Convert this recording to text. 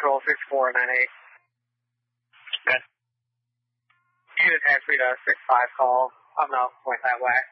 Control 6498. Good. You just asked me to 65 call. I'm not point that way.